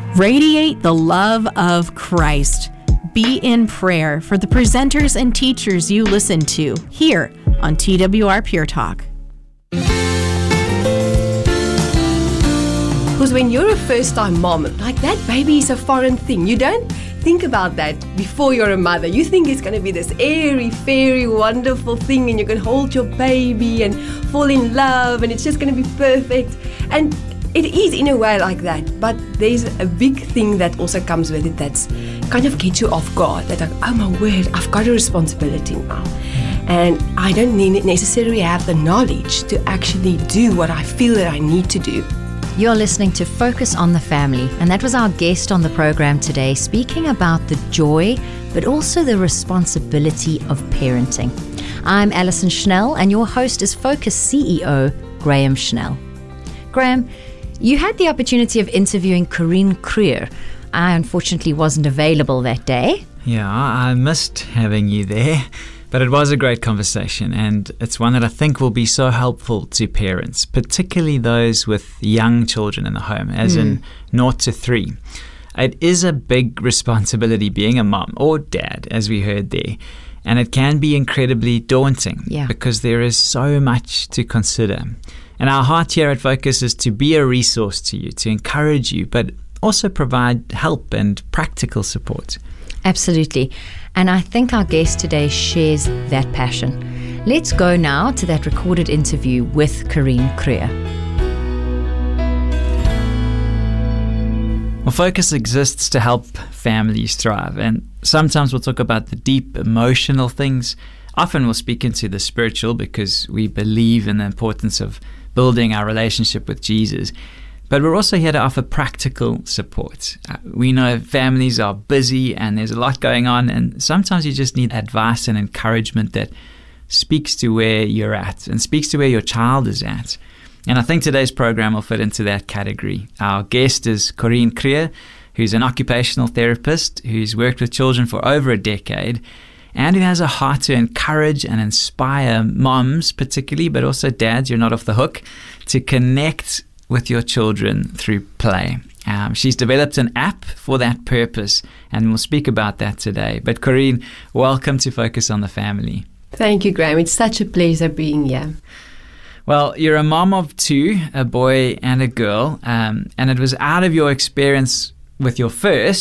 Radiate the love of Christ. Be in prayer for the presenters and teachers you listen to here on TWR Pure Talk. Because when you're a first-time mom, like that baby is a foreign thing. You don't think about that before you're a mother. You think it's going to be this airy, fairy, wonderful thing and you can hold your baby and fall in love and it's just going to be perfect. And it is in a way like that, but there's a big thing that also comes with it that's kind of gets you off guard. That like, oh my word, I've got a responsibility now. And I don't necessarily have the knowledge to actually do what I feel that I need to do. You're listening to Focus on the Family, and that was our guest on the program today, speaking about the joy, but also the responsibility of parenting. I'm Alison Schnell, and your host is Focus CEO, Graham Schnell. Graham, you had the opportunity of interviewing Corinne Creer. I unfortunately wasn't available that day. Yeah, I missed having you there, but it was a great conversation, and it's one that I think will be so helpful to parents, particularly those with young children in the home, as in 0 to 3. It is a big responsibility being a mom or dad, as we heard there, and it can be incredibly daunting because there is so much to consider. And our heart here at Focus is to be a resource to you, to encourage you, but also provide help and practical support. Absolutely. And I think our guest today shares that passion. Let's go now to that recorded interview with Corinne Creer. Well, Focus exists to help families thrive, and sometimes we'll talk about the deep emotional things. Often we'll speak into the spiritual because we believe in the importance of building our relationship with Jesus. But we're also here to offer practical support. We know families are busy and there's a lot going on, and sometimes you just need advice and encouragement that speaks to where you're at and speaks to where your child is at. And I think today's program will fit into that category. Our guest is Corinne Creer, who's an occupational therapist who's worked with children for over a decade, and who has a heart to encourage and inspire moms particularly, but also dads, you're not off the hook, to connect with your children through play. She's developed an app for that purpose, and we'll speak about that today. But Corinne, welcome to Focus on the Family. Thank you, Graham. It's such a pleasure being here. Well, you're a mom of 2, a boy and a girl, and it was out of your experience with your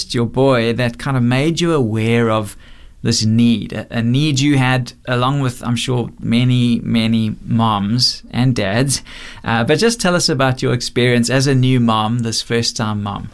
boy, that kind of made you aware of this need, a need you had along with, I'm sure, many, many moms and dads. But just tell us about your experience as a new mom, this first-time mom.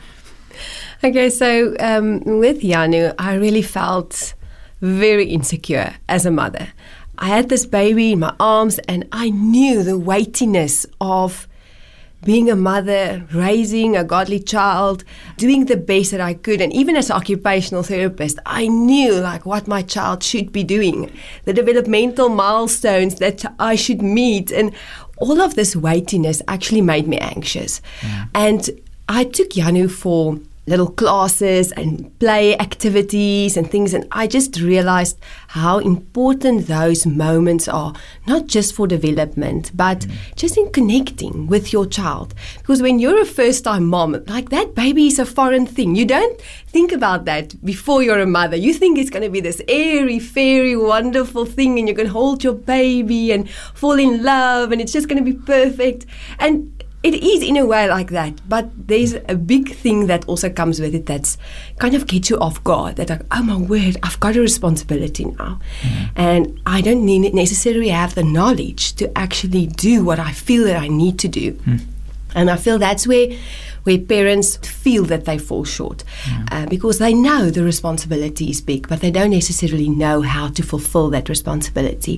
Okay, so with Janu, I really felt very insecure as a mother. I had this baby in my arms and I knew the weightiness of being a mother, raising a godly child, doing the best that I could. And even as an occupational therapist, I knew like what my child should be doing, the developmental milestones that I should meet. And all of this weightiness actually made me anxious. Yeah. And I took Janu for little classes and play activities and things, and I just realized how important those moments are, not just for development, but just in connecting with your child. Because when you're a first-time mom, like that baby is a foreign thing. You don't think about that before you're a mother. You think it's going to be this airy, fairy, wonderful thing, and you can hold your baby and fall in love, and it's just going to be perfect. And it is in a way like that, but there's a big thing that also comes with it that's kind of gets you off guard. That like, oh my word, I've got a responsibility now. And I don't necessarily have the knowledge to actually do what I feel that I need to do. And I feel that's where parents feel that they fall short because they know the responsibility is big, but they don't necessarily know how to fulfill that responsibility.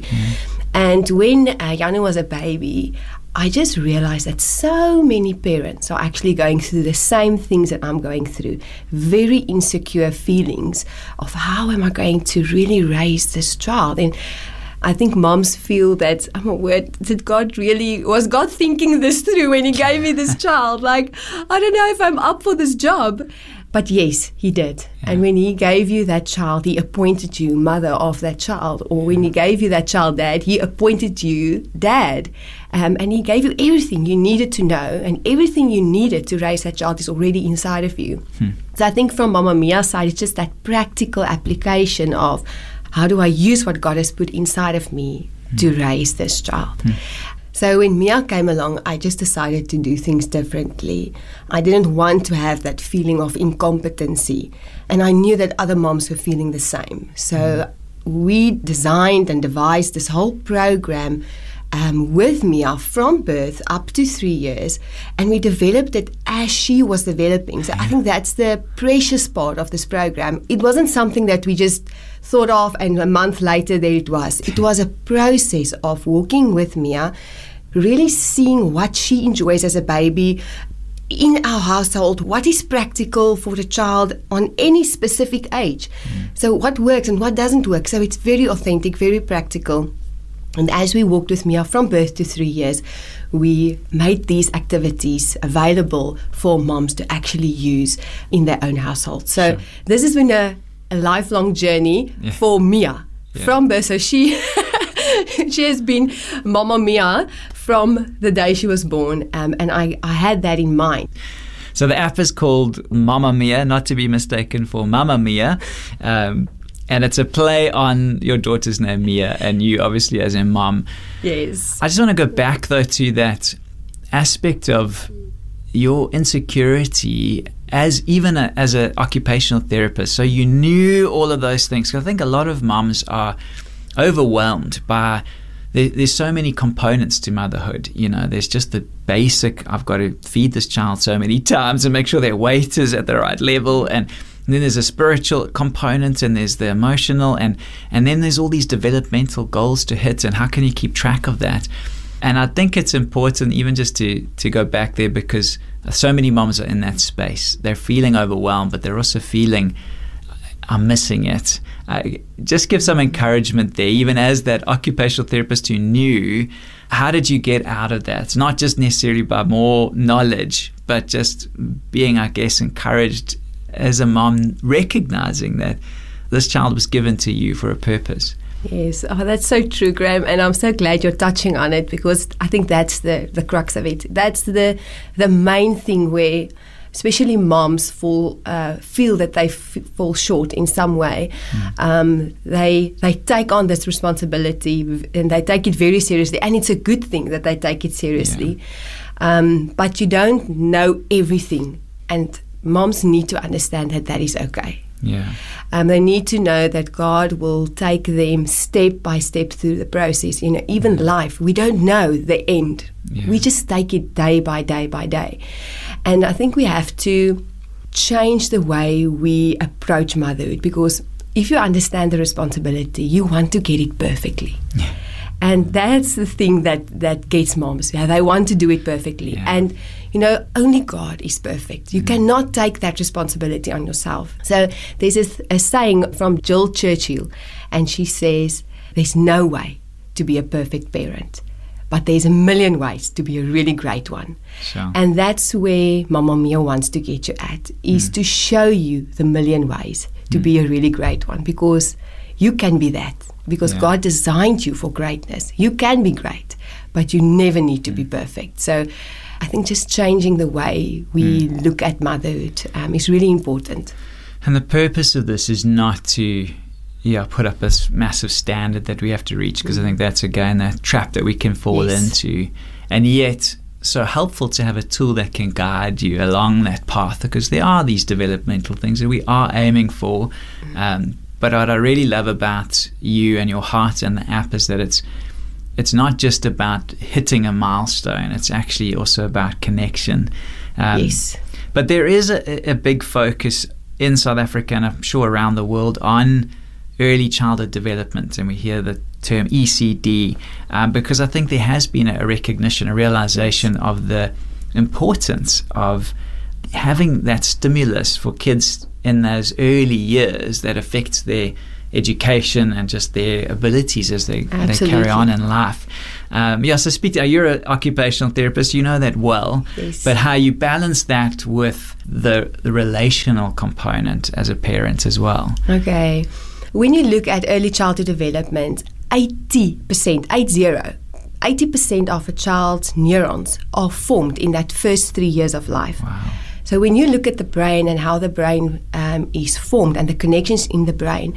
And when Janu was a baby, I just realized that so many parents are actually going through the same things that I'm going through. Very insecure feelings of how am I going to really raise this child? And I think moms feel that, oh my word, was God thinking this through when he gave me this child? Like, I don't know if I'm up for this job. But yes, he did. Yeah. And when he gave you that child, he appointed you mother of that child. Or when he gave you that child dad, he appointed you dad. And he gave you everything you needed to know, and everything you needed to raise that child is already inside of you. So I think from Mama Mia's side, it's just that practical application of how do I use what God has put inside of me to raise this child. So when Mia came along, I just decided to do things differently. I didn't want to have that feeling of incompetency. And I knew that other moms were feeling the same. So we designed and devised this whole program with Mia from birth up to 3 years, and we developed it as she was developing. So I think that's the precious part of this program. It wasn't something that we just thought of and a month later there it was. It was a process of walking with Mia, really seeing what she enjoys as a baby in our household, what is practical for the child on any specific age. So what works and what doesn't work. So it's very authentic, very practical. And as we walked with Mia from birth to 3 years, we made these activities available for moms to actually use in their own household. So this has been a lifelong journey for Mia from birth. So she has been Mama Mia from the day she was born, and I had that in mind. So the app is called Mama Mia, not to be mistaken for Mamma Mia. And it's a play on your daughter's name, Mia, and you obviously as a mom. Yes. I just want to go back, though, to that aspect of your insecurity as an occupational therapist. So you knew all of those things. I think a lot of moms are overwhelmed by there's so many components to motherhood. You know, there's just the basic, I've got to feed this child so many times and make sure their weight is at the right level, and then there's a spiritual component, and there's the emotional, and then there's all these developmental goals to hit, and how can you keep track of that? And I think it's important even just to go back there, because so many moms are in that space. They're feeling overwhelmed, but they're also feeling, I'm missing it. Just give some encouragement there, even as that occupational therapist who knew. How did you get out of that? Not just necessarily by more knowledge, but just being, I guess, encouraged as a mom, recognizing that this child was given to you for a purpose. Yes, that's so true, Graham, and I'm so glad you're touching on it, because I think that's the crux of it. That's the main thing where especially moms feel that they fall short in some way. They take on this responsibility and they take it very seriously, and it's a good thing that they take it seriously. But you don't know everything, and moms need to understand that is okay. They need to know that God will take them step by step through the process. You know, even life, we don't know the end. We just take it day by day by day. And I think we have to change the way we approach motherhood, because if you understand the responsibility, you want to get it perfectly. And that's the thing that gets moms. They want to do it perfectly. And, you know, only God is perfect. You cannot take that responsibility on yourself. So there's a saying from Jill Churchill, and she says, there's no way to be a perfect parent, but there's a million ways to be a really great one. And that's where Mama Mia wants to get you at, is to show you the million ways to be a really great one, because you can be that. Because God designed you for greatness. You can be great, but you never need to be perfect. So I think just changing the way we look at motherhood is really important. And the purpose of this is not to put up this massive standard that we have to reach, because I think that's, again, that trap that we can fall into. And yet, so helpful to have a tool that can guide you along that path, because there are these developmental things that we are aiming for. But what I really love about you and your heart and the app is that it's not just about hitting a milestone. It's actually also about connection. But there is a big focus in South Africa, and I'm sure around the world, on early childhood development. And we hear the term ECD because I think there has been a recognition, a realization of the importance of having that stimulus for kids in those early years that affects their education and just their abilities as they Absolutely. carry on in life. So you're an occupational therapist, you know that well, Yes. but how you balance that with the relational component as a parent as well. Okay. When you look at early childhood development, 80% of a child's neurons are formed in that first 3 years of life. Wow. So when you look at the brain and how the brain is formed and the connections in the brain,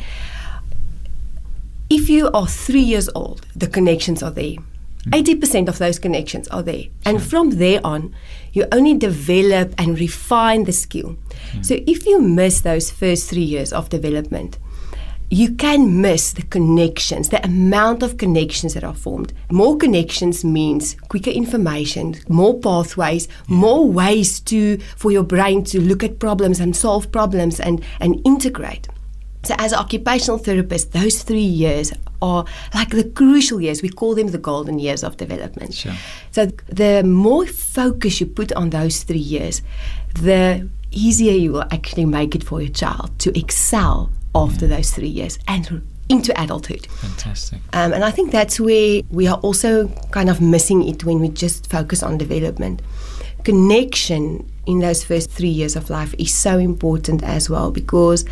if you are 3 years old, the connections are there. 80% of those connections are there. And from there on, you only develop and refine the skill. So if you miss those first 3 years of development, you can miss the connections, the amount of connections that are formed. More connections means quicker information, more pathways, more ways for your brain to look at problems and solve problems and integrate. So as an occupational therapist, those 3 years are like the crucial years. We call them the golden years of development. Sure. So the more focus you put on those 3 years, the easier you will actually make it for your child to excel after those 3 years and into adulthood. Fantastic. And I think that's where we are also kind of missing it when we just focus on development. Connection in those first 3 years of life is so important as well, because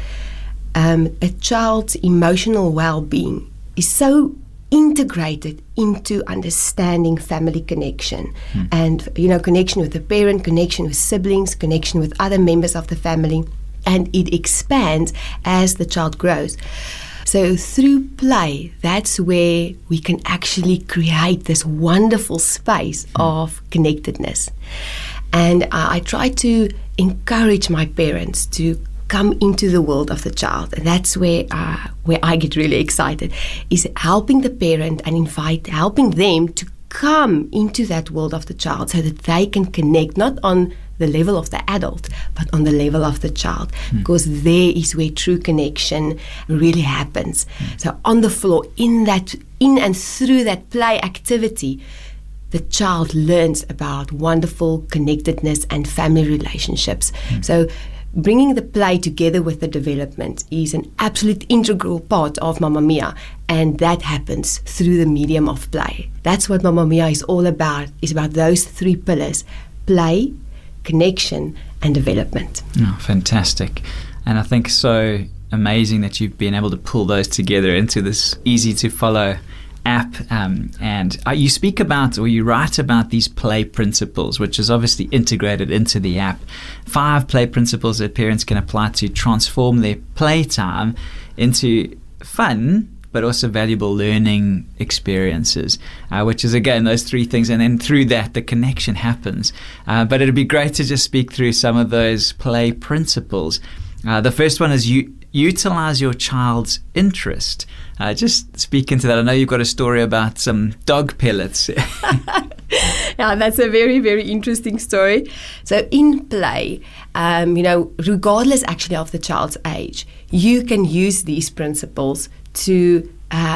a child's emotional well-being is so integrated into understanding family connection and, connection with the parent, connection with siblings, connection with other members of the family, and it expands as the child grows. So through play, that's where we can actually create this wonderful space of connectedness. And I try to encourage my parents to come into the world of the child. And that's where I get really excited, is helping the parent and helping them to come into that world of the child so that they can connect not on the level of the adult, but on the level of the child, because there is where true connection really happens. So on the floor, in and through that play activity, the child learns about wonderful connectedness and family relationships. So bringing the play together with the development is an absolute integral part of Mamma Mia, and that happens through the medium of play. That's what Mamma Mia is all about, is about those 3 pillars: play, connection, and development. Oh, fantastic. And I think so amazing that you've been able to pull those together into this easy to follow app. And you speak about, or you write about, these play principles, which is obviously integrated into the app. 5 play principles that parents can apply to transform their playtime into fun, but also valuable learning experiences, which is, again, those 3 things. And then through that, the connection happens. But it'd be great to just speak through some of those play principles. The first one is utilize your child's interest. Just speak into that. I know you've got a story about some dog pellets. Yeah, that's a very, very interesting story. So in play, regardless actually of the child's age, you can use these principles to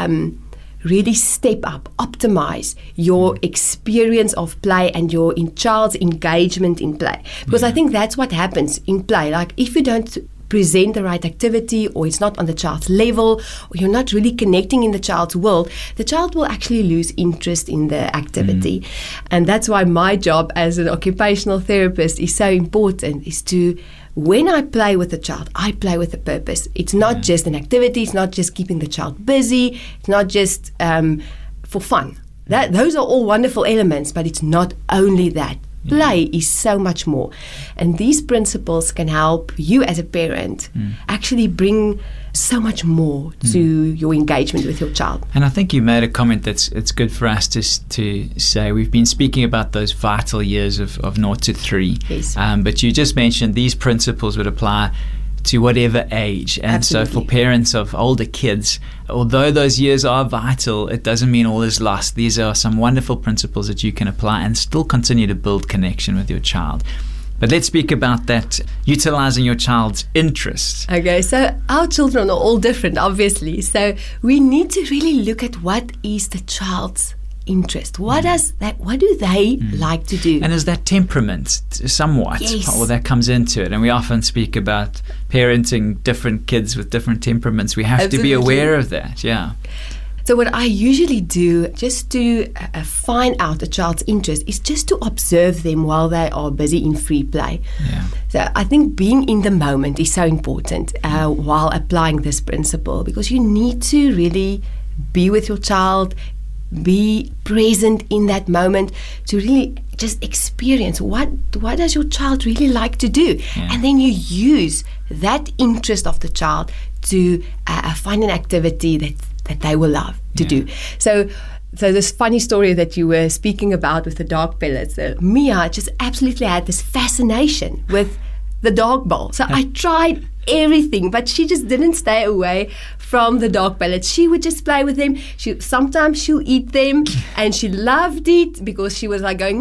really step up, optimize your experience of play and your child's engagement in play. Because I think that's what happens in play. Like, if you don't present the right activity, or it's not on the child's level, or you're not really connecting in the child's world, the child will actually lose interest in the activity. And that's why my job as an occupational therapist is so important, is to, when I play with the child, I play with a purpose. It's not just an activity, it's not just keeping the child busy, it's not just for fun. Those are all wonderful elements, but it's not only that. Play is so much more. And these principles can help you as a parent actually bring so much more to your engagement with your child. And I think you made a comment that's it's good for us to say. We've been speaking about those vital years of 0 to 3. Yes. But you just mentioned these principles would apply to whatever age. And Absolutely. So for parents of older kids, although those years are vital, it doesn't mean all is lost. These are some wonderful principles that you can apply and still continue to build connection with your child. But let's speak about that, utilizing your child's interests. Okay, so our children are all different, obviously. So we need to really look at what is the child's interest? What do they like to do? And is that temperament somewhat? Yes. Well, that comes into it. And we often speak about parenting different kids with different temperaments. We have to be aware of that. Yeah. So what I usually do, just to find out a child's interest, is just to observe them while they are busy in free play. Yeah. So I think being in the moment is so important while applying this principle, because you need to really be with your child, be present in that moment to really just experience what does your child really like to do. Yeah. And then you use that interest of the child to find an activity that they will love to do. So this funny story that you were speaking about with the dog pellets, Mia just absolutely had this fascination with the dog bowl. So I tried everything, but she just didn't stay away from the dog pellets. She would just play with them. Sometimes she'll eat them, and she loved it because she was like going,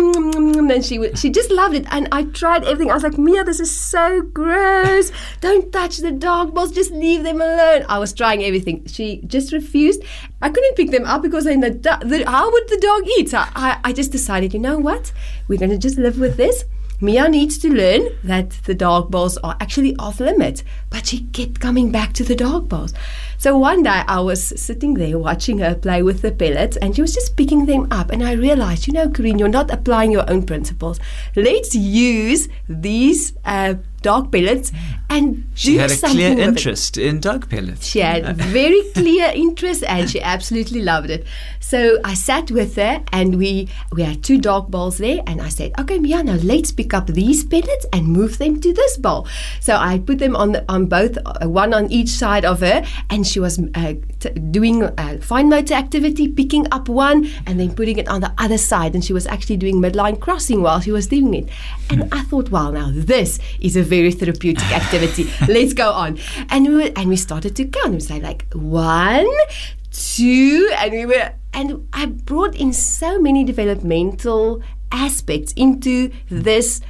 and she just loved it. And I tried everything. I was like, Mia, this is so gross. Don't touch the dog balls. Just leave them alone. I was trying everything. She just refused. I couldn't pick them up because how would the dog eat? So I just decided, you know what? We're going to just live with this. Mia needs to learn that the dog balls are actually off limits, but she kept coming back to the dog balls. So one day I was sitting there watching her play with the pellets, and she was just picking them up, and I realized, Corinne, you're not applying your own principles. Let's use these dog pellets and she do had a something clear with interest in dog pellets. She had a very clear interest, and she absolutely loved it. So I sat with her, and we had 2 dog bowls there, and I said, okay, Mia, now let's pick up these pellets and move them to this bowl. So I put them on both, one on each side of her, and she was doing a fine motor activity, picking up one and then putting it on the other side, and she was actually doing midline crossing while she was doing it. And I thought, wow, now this is a very therapeutic activity. Let's go on. And we started to count. We say like 1, 2, and I brought in so many developmental aspects into this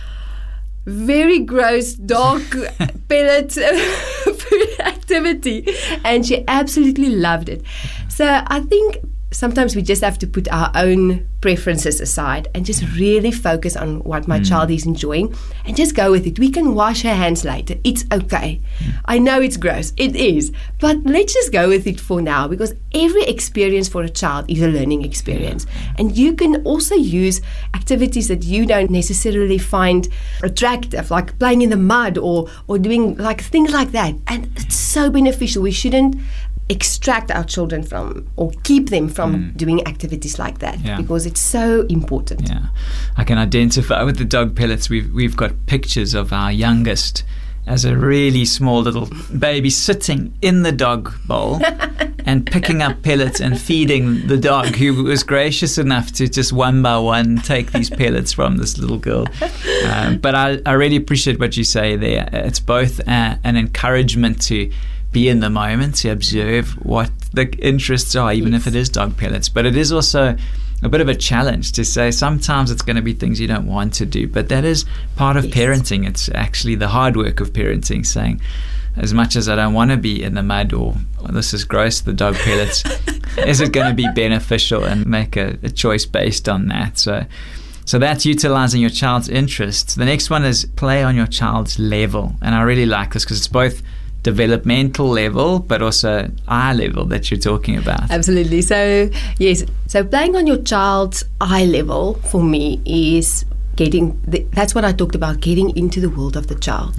very gross dog pellet food activity, and she absolutely loved it. So I think sometimes we just have to put our own preferences aside and just really focus on what my child is enjoying and just go with it. We can wash our hands later. It's okay. I know it's gross. It is. But let's just go with it for now, because every experience for a child is a learning experience. And you can also use activities that you don't necessarily find attractive, like playing in the mud or doing like things like that. And it's so beneficial. We shouldn't extract our children from or keep them from doing activities like that, because it's so important. Yeah, I can identify with the dog pellets. We've got pictures of our youngest as a really small little baby sitting in the dog bowl and picking up pellets and feeding the dog, who was gracious enough to just one by one take these pellets from this little girl. But I really appreciate what you say there. It's both an encouragement to be in the moment, to observe what the interests are, even if it is dog pellets. But it is also a bit of a challenge to say sometimes it's going to be things you don't want to do. But that is part of parenting. It's actually the hard work of parenting, saying, as much as I don't want to be in the mud, or this is gross, the dog pellets, is it going to be beneficial, and make a choice based on that. So that's utilizing your child's interests. The next one is play on your child's level. And I really like this because it's both developmental level but also eye level that you're talking about. Absolutely. So yes, so playing on your child's eye level for me is that's what I talked about, getting into the world of the child.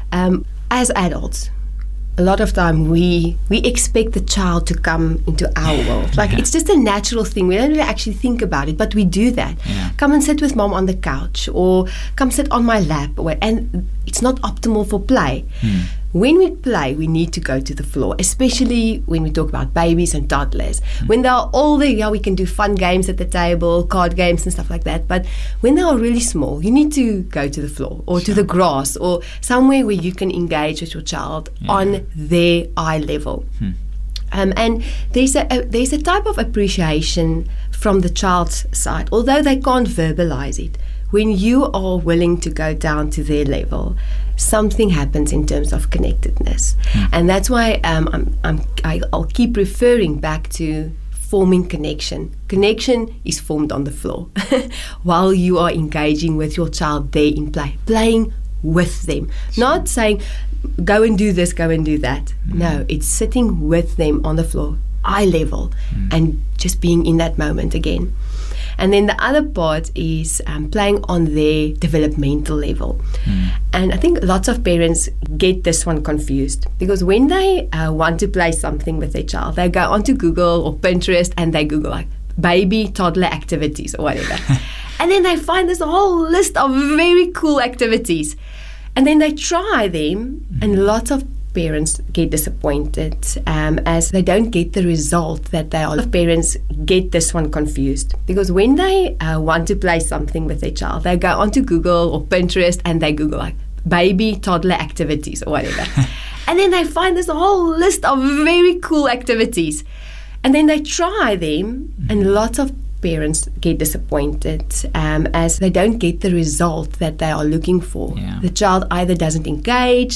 As adults, a lot of time we expect the child to come into our world. Like it's just a natural thing. We don't really actually think about it, but we do that. Come and sit with mom on the couch, or come sit on my lap, and it's not optimal for play. When we play, we need to go to the floor, especially when we talk about babies and toddlers. When they're older, we can do fun games at the table, card games and stuff like that. But when they are really small, you need to go to the floor or to the grass or somewhere where you can engage with your child on their eye level. And there's a type of appreciation from the child's side, although they can't verbalize it. When you are willing to go down to their level, something happens in terms of connectedness. And that's why I'll keep referring back to forming connection. Connection is formed on the floor while you are engaging with your child there in play, playing with them, not saying, go and do this, go and do that. No, it's sitting with them on the floor, eye level, and just being in that moment again. And then the other part is playing on their developmental level. And I think lots of parents get this one confused, because when they want to play something with their child, they go onto Google or Pinterest and they Google like baby toddler activities or whatever. And then they find this whole list of very cool activities. And then they try them, and lots of parents get disappointed as they don't get the result that they are. A lot of parents get this one confused, because when they want to play something with their child, they go onto Google or Pinterest and they Google like baby toddler activities or whatever. And then they find this whole list of very cool activities. And then they try them, and lots of parents get disappointed as they don't get the result that they are looking for. Yeah. The child either doesn't engage,